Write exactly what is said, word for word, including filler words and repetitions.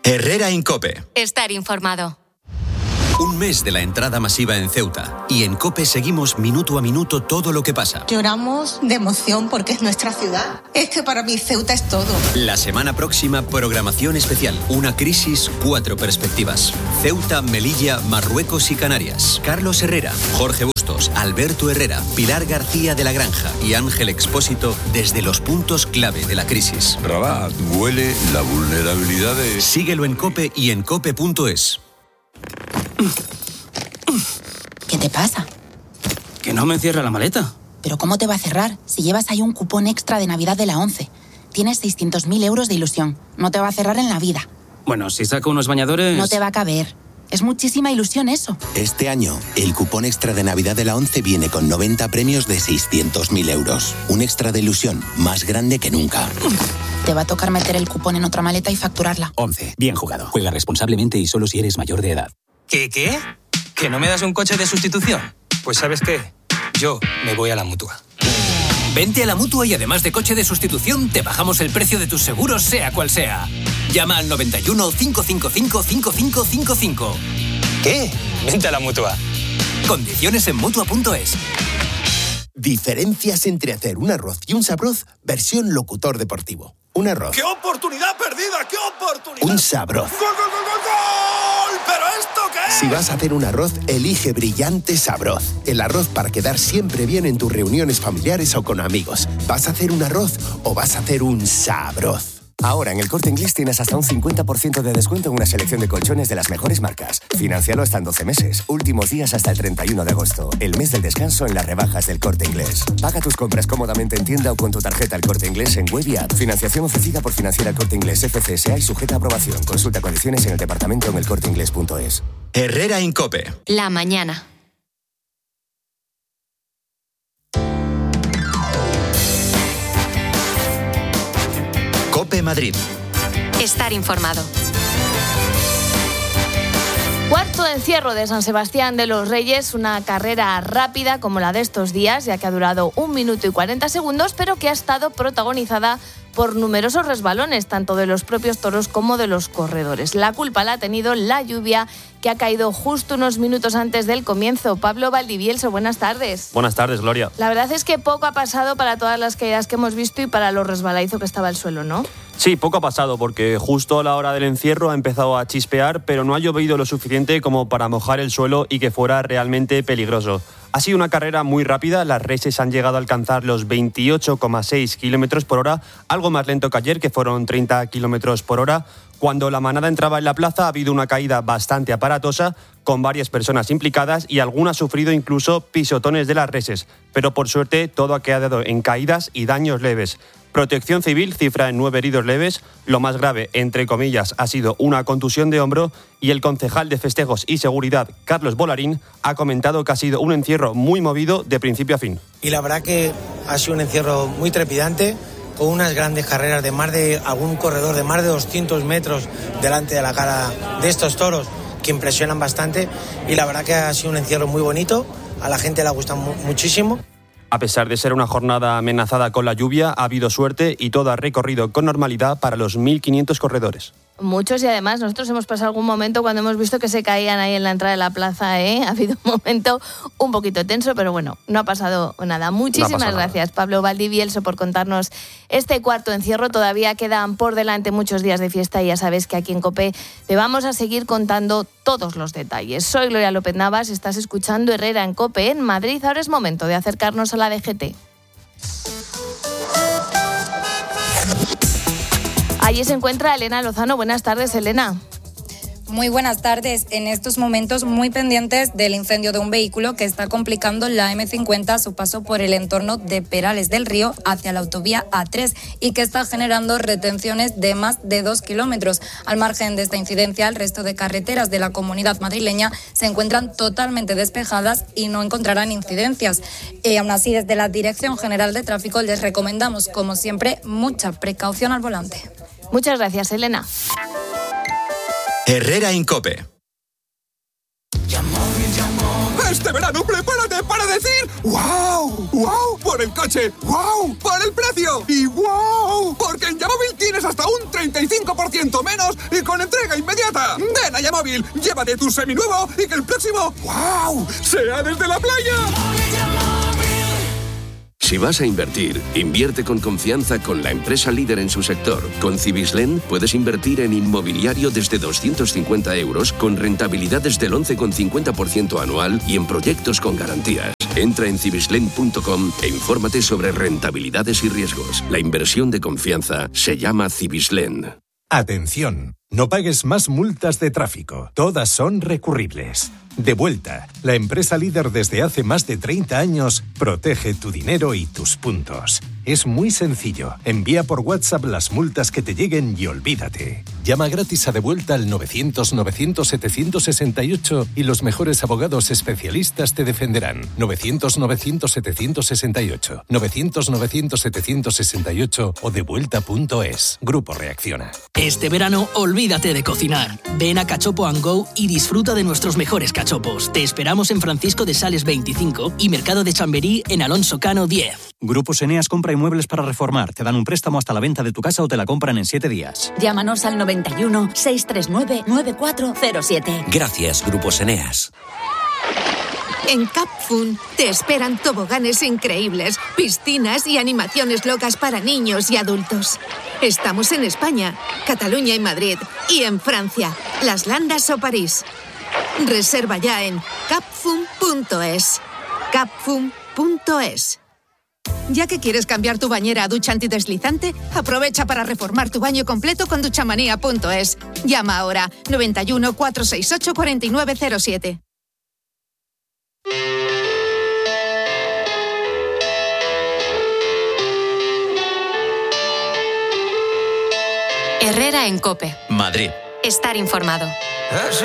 Herrera en COPE. Estar informado. Un mes de la entrada masiva en Ceuta. Y en COPE seguimos minuto a minuto todo lo que pasa. Lloramos de emoción porque es nuestra ciudad. Es que para mí Ceuta es todo. La semana próxima, programación especial. Una crisis, cuatro perspectivas. Ceuta, Melilla, Marruecos y Canarias. Carlos Herrera, Jorge Bustos, Alberto Herrera, Pilar García de la Granja y Ángel Expósito desde los puntos clave de la crisis. Rabat, huele la vulnerabilidad de... Síguelo en COPE y en cope punto es. ¿Qué te pasa? Que no me cierra la maleta. ¿Pero cómo te va a cerrar si llevas ahí un cupón extra de Navidad de la ONCE? Tienes seiscientos mil euros de ilusión. No te va a cerrar en la vida. Bueno, si saco unos bañadores... No te va a caber. Es muchísima ilusión eso. Este año, el cupón extra de Navidad de la ONCE viene con noventa premios de seiscientos mil euros. Un extra de ilusión más grande que nunca. Te va a tocar meter el cupón en otra maleta y facturarla. ONCE. Bien jugado. Juega responsablemente y solo si eres mayor de edad. ¿Qué, qué? ¿Que no me das un coche de sustitución? Pues ¿sabes qué? Yo me voy a la Mutua. Vente a la Mutua y además de coche de sustitución, te bajamos el precio de tus seguros, sea cual sea. Llama al noventa y uno, cinco cinco cinco, cinco cinco cinco cinco. ¿Qué? Vente a la Mutua. Condiciones en Mutua punto es. Diferencias entre hacer un arroz y un sabroz, versión locutor deportivo. Un arroz. ¡Qué oportunidad perdida! ¡Qué oportunidad! Un sabroz. ¡Gol, gol, gol, gol, gol! ¿Pero esto qué es? Si vas a hacer un arroz, elige Brillante Sabroz. El arroz para quedar siempre bien en tus reuniones familiares o con amigos. ¿Vas a hacer un arroz o vas a hacer un sabroz? Ahora en el Corte Inglés tienes hasta un cincuenta por ciento de descuento en una selección de colchones de las mejores marcas. Financialo hasta en doce meses. Últimos días hasta el treinta y uno de agosto. El mes del descanso en las rebajas del Corte Inglés. Paga tus compras cómodamente en tienda o con tu tarjeta El Corte Inglés en web y app. Financiación ofrecida por Financiera El Corte Inglés F C S A y sujeta a aprobación. Consulta condiciones en el departamento en el corte inglés punto es. Herrera en COPE. La mañana. COPE Madrid. Estar informado. Cuarto encierro de San Sebastián de los Reyes, una carrera rápida como la de estos días, ya que ha durado un minuto y cuarenta segundos, pero que ha estado protagonizada por numerosos resbalones, tanto de los propios toros como de los corredores. La culpa la ha tenido la lluvia, que ha caído justo unos minutos antes del comienzo. Pablo Valdivielso, buenas tardes. Buenas tardes, Gloria. La verdad es que poco ha pasado para todas las caídas que hemos visto y para lo resbaladizo que estaba el suelo, ¿no? Sí, poco ha pasado, porque justo a la hora del encierro ha empezado a chispear, pero no ha llovido lo suficiente como para mojar el suelo y que fuera realmente peligroso. Ha sido una carrera muy rápida, las reses han llegado a alcanzar los veintiocho coma seis kilómetros por hora, algo más lento que ayer, que fueron treinta kilómetros por hora. Cuando la manada entraba en la plaza ha habido una caída bastante aparatosa, con varias personas implicadas y alguna ha sufrido incluso pisotones de las reses. Pero por suerte todo ha quedado en caídas y daños leves. Protección Civil cifra en nueve heridos leves. Lo más grave, entre comillas, ha sido una contusión de hombro y el concejal de Festejos y Seguridad, Carlos Bolarín, ha comentado que ha sido un encierro muy movido de principio a fin. Y la verdad que ha sido un encierro muy trepidante, con unas grandes carreras de más de algún corredor de más de doscientos metros delante de la cara de estos toros, que impresionan bastante, y la verdad que ha sido un encierro muy bonito, a la gente le ha gustado muchísimo. A pesar de ser una jornada amenazada con la lluvia, ha habido suerte y todo ha recorrido con normalidad para los mil quinientos corredores. Muchos, y además nosotros hemos pasado algún momento cuando hemos visto que se caían ahí en la entrada de la plaza, ¿eh? Ha habido un momento un poquito tenso, pero bueno, no ha pasado nada. Muchísimas no pasado gracias, nada. Pablo Valdivielso, por contarnos este cuarto encierro. Todavía quedan por delante muchos días de fiesta y ya sabes que aquí en COPE te vamos a seguir contando todos los detalles. Soy Gloria López Navas, estás escuchando Herrera en COPE en Madrid. Ahora es momento de acercarnos a la D G T. Allí se encuentra Elena Lozano. Buenas tardes, Elena. Muy buenas tardes. En estos momentos muy pendientes del incendio de un vehículo que está complicando la eme cincuenta a su paso por el entorno de Perales del Río hacia la autovía A tres y que está generando retenciones de más de dos kilómetros. Al margen de esta incidencia, el resto de carreteras de la comunidad madrileña se encuentran totalmente despejadas y no encontrarán incidencias. Eh, aún así, desde la Dirección General de Tráfico les recomendamos, como siempre, mucha precaución al volante. Muchas gracias, Elena. Herrera en COPE. Este verano prepárate para decir ¡wow! ¡Wow! Por el coche, ¡wow! Por el precio y ¡wow! Porque en Yamóvil tienes hasta un treinta y cinco por ciento menos y con entrega entrega inmediata. Ven a Yamóvil, llévate tu seminuevo y que el próximo, ¡wow!, sea desde la playa. Si vas a invertir, invierte con confianza con la empresa líder en su sector. Con Cibislen puedes invertir en inmobiliario desde doscientos cincuenta euros con rentabilidades del once coma cincuenta por ciento anual y en proyectos con garantías. Entra en cibislen punto com e infórmate sobre rentabilidades y riesgos. La inversión de confianza se llama Cibislen. Atención, no pagues más multas de tráfico. Todas son recurribles. Devuelta, la empresa líder desde hace más de treinta años, protege tu dinero y tus puntos. Es muy sencillo. Envía por WhatsApp las multas que te lleguen y olvídate. Llama gratis a Devuelta al novecientos novecientos setecientos sesenta y ocho y los mejores abogados especialistas te defenderán. novecientos novecientos setecientos sesenta y ocho, novecientos novecientos setecientos sesenta y ocho o devuelta punto es. Grupo Reacciona. Este verano, olvídate de cocinar. Ven a Cachopo and Go y disfruta de nuestros mejores cachopos. Te esperamos en Francisco de Sales veinticinco y Mercado de Chamberí en Alonso Cano diez. Grupos Eneas compra inmuebles para reformar. Te dan un préstamo hasta la venta de tu casa o te la compran en siete días. Llámanos al noventa y uno, seiscientos treinta y nueve, noventa y cuatro cero siete. Gracias, Grupos Eneas. En Capfun te esperan toboganes increíbles, piscinas y animaciones locas para niños y adultos. Estamos en España, Cataluña y Madrid, y en Francia, Las Landas o París. Reserva ya en capfun punto es. capfun punto es. Ya que quieres cambiar tu bañera a ducha antideslizante, aprovecha para reformar tu baño completo con duchamanía punto es. Llama ahora noventa y uno, cuatrocientos sesenta y ocho, cuarenta y nueve cero siete. Herrera en COPE. Madrid. Estar informado.